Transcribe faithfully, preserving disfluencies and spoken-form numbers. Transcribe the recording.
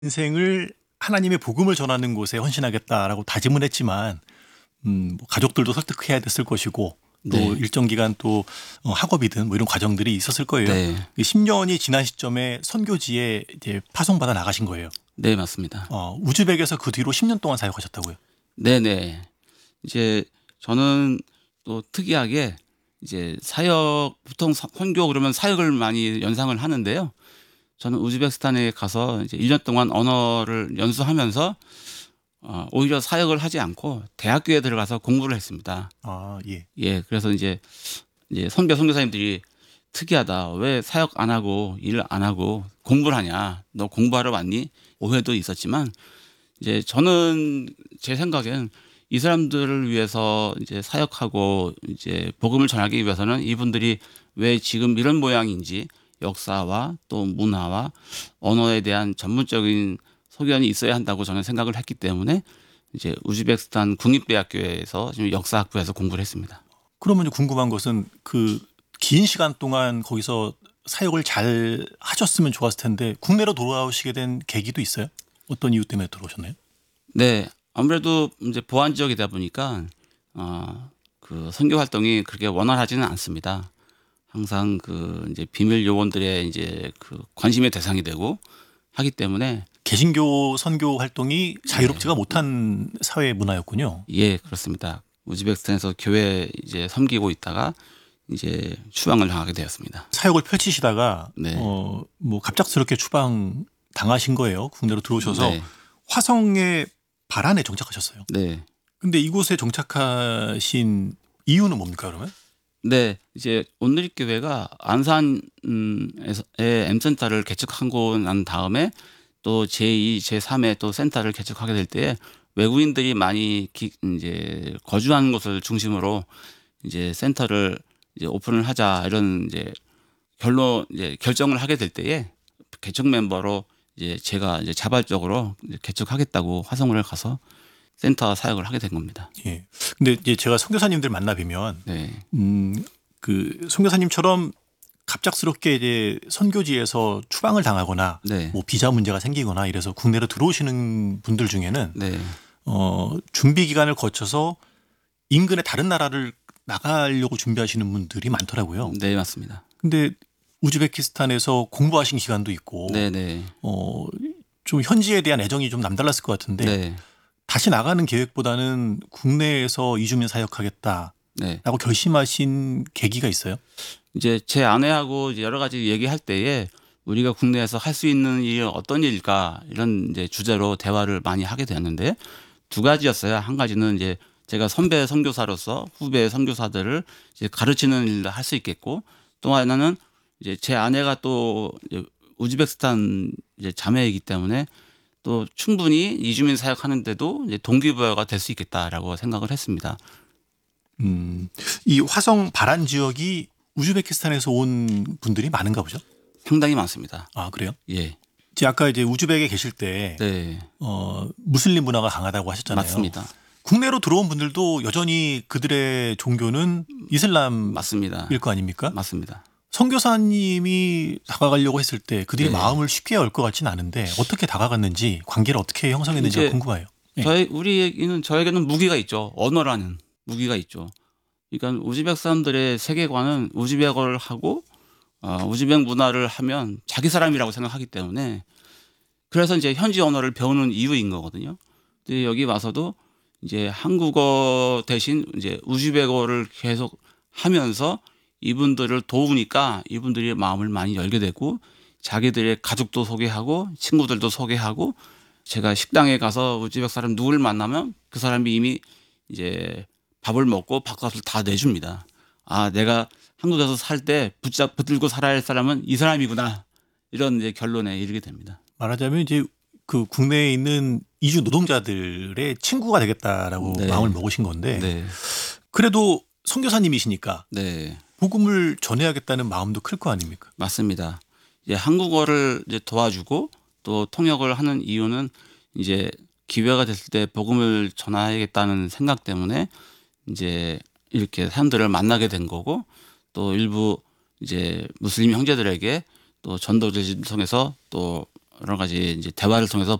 인생을 하나님의 복음을 전하는 곳에 헌신하겠다라고 다짐을 했지만 음, 뭐 가족들도 설득해야 됐을 것이고 또 네. 일정 기간 또 어, 학업이든 뭐 이런 과정들이 있었을 거예요. 네. 그 십 년이 지난 시점에 선교지에 이제 파송받아 나가신 거예요. 네, 맞습니다. 어, 우즈벡에서 그 뒤로 십 년 동안 사역하셨다고요? 네네. 이제 저는 또 특이하게 이제 사역, 보통 사- 선교 그러면 사역을 많이 연상을 하는데요. 저는 우즈베키스탄에 가서 이제 일 년 동안 언어를 연수하면서 어, 오히려 사역을 하지 않고 대학교에 들어가서 공부를 했습니다. 아, 예. 예, 그래서 이제 이제 선교 선교사님들이 특이하다. 왜 사역 안 하고 일 안 하고 공부를 하냐? 너 공부하러 왔니? 오해도 있었지만 이제 저는 제 생각엔 이 사람들을 위해서 이제 사역하고 이제 복음을 전하기 위해서는 이분들이 왜 지금 이런 모양인지 역사와 또 문화와 언어에 대한 전문적인 소견이 있어야 한다고 저는 생각을 했기 때문에 이제 우즈베키스탄 국립대학교에서 지금 역사학부에서 공부를 했습니다. 그러면 이제 궁금한 것은 그 긴 시간 동안 거기서 사역을 잘 하셨으면 좋았을 텐데 국내로 돌아오시게 된 계기도 있어요? 어떤 이유 때문에 들어오셨나요? 네, 아무래도 이제 보안 지역이다 보니까 어, 그 선교 활동이 그렇게 원활하지는 않습니다. 항상 그 이제 비밀 요원들의 이제 그 관심의 대상이 되고 하기 때문에 개신교 선교 활동이 자유롭지가 못한 사회 문화였군요. 예, 그렇습니다. 우즈베키스탄에서 교회 이제 섬기고 있다가 이제 추방을 당하게 되었습니다. 사역을 펼치시다가 네. 어, 뭐 갑작스럽게 추방 당하신 거예요. 국내로 들어오셔서 네. 화성의 바란에 정착하셨어요. 네. 근데 이곳에 정착하신 이유는 뭡니까 그러면? 네, 이제 온누리교회가 안산에서 M센터를 개척하고 난 다음에 또 제이, 제삼의 또 센터를 개척하게 될 때에 외국인들이 많이 기, 이제 거주하는 곳을 중심으로 이제 센터를 이제 오픈을 하자 이런 이제 결론 이제 결정을 하게 될 때에 개척 멤버로 이제 제가 이제 자발적으로 이제 개척하겠다고 화성을 가서 센터 사역을 하게 된 겁니다. 예. 근데 이제 제가 선교사님들 만나 뵈면 네, 음, 그 선교사님처럼 갑작스럽게 이제 선교지에서 추방을 당하거나 네, 뭐 비자 문제가 생기거나 이래서 국내로 들어오시는 분들 중에는 네, 어, 준비 기간을 거쳐서 인근의 다른 나라를 나가려고 준비하시는 분들이 많더라고요. 네, 맞습니다. 근데 우즈베키스탄에서 공부하신 기간도 있고 네, 네, 어, 좀 현지에 대한 애정이 좀 남달랐을 것 같은데 네, 다시 나가는 계획보다는 국내에서 이주민 사역하겠다라고 네. 결심하신 계기가 있어요? 이제 제 아내하고 이제 여러 가지 얘기할 때에 우리가 국내에서 할 수 있는 일이 어떤 일일까 이런 이제 주제로 대화를 많이 하게 되었는데 두 가지였어요. 한 가지는 이제 제가 선배 선교사로서 후배 선교사들을 이제 가르치는 일도 할 수 있겠고 또 하나는 이제 제 아내가 또 이제 우즈베키스탄 이제 자매이기 때문에 또 충분히 이주민 사역하는데도 이제 동기부여가 될 수 있겠다라고 생각을 했습니다. 음, 이 화성 바란 지역이 우즈베키스탄에서 온 분들이 많은가 보죠? 상당히 많습니다. 아, 그래요? 예, 이제 아까 이제 우즈벡에 계실 때 네, 어, 무슬림 문화가 강하다고 하셨잖아요. 맞습니다. 국내로 들어온 분들도 여전히 그들의 종교는 이슬람일 맞습니다. 거 아닙니까? 맞습니다. 선교사님이 다가가려고 했을 때 그들이 네. 마음을 쉽게 열 것 같지는 않은데 어떻게 다가갔는지 관계를 어떻게 형성했는지가 이제 궁금해요. 네. 저희 우리에게는 저에게는 무기가 있죠. 언어라는 무기가 있죠. 그러니까 우즈벡 사람들의 세계관은 우즈벡어를 하고 어, 우즈벡 문화를 하면 자기 사람이라고 생각하기 때문에 그래서 이제 현지 언어를 배우는 이유인 거거든요. 근데 여기 와서도 이제 한국어 대신 이제 우즈벡어를 계속 하면서 이분들을 도우니까 이분들이 마음을 많이 열게 되고 자기들의 가족도 소개하고 친구들도 소개하고 제가 식당에 가서 우즈벡 사람 누구를 만나면 그 사람이 이미 이제 밥을 먹고 밥값을 다 내줍니다. 아, 내가 한국에서 살 때 붙잡 붙들고 살아야 할 사람은 이 사람이구나. 이런 이제 결론에 이르게 됩니다. 말하자면 이제 그 국내에 있는 이주 노동자들의 친구가 되겠다라고 네. 마음을 먹으신 건데 네, 그래도 선교사님이시니까 네, 복음을 전해야겠다는 마음도 클 거 아닙니까? 맞습니다. 이제 한국어를 이제 도와주고 또 통역을 하는 이유는 이제 기회가 됐을 때 복음을 전하야겠다는 생각 때문에 이제 이렇게 사람들을 만나게 된 거고 또 일부 이제 무슬림 형제들에게 또 전도를 통해서 또 여러 가지 이제 대화를 통해서